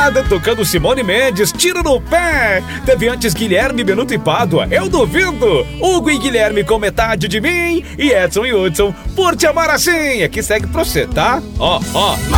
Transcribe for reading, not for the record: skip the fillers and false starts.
madrugada tocando Simone Mendes, Tiro no Pé. Teve antes Guilherme, Benuto e Pádua, Eu Duvido. Hugo e Guilherme com Metade de Mim. E Edson e Hudson, Por Te Amar Assim. Aqui segue pra você, tá? Ó.